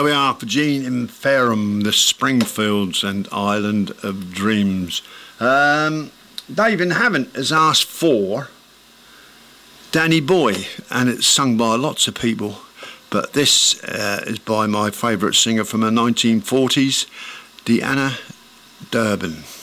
There we are for Gene Inferum, the Springfields and Island of Dreams. Dave in Havant has asked for Danny Boy, and it's sung by lots of people, but this is by my favourite singer from the 1940s, Deanna Durbin.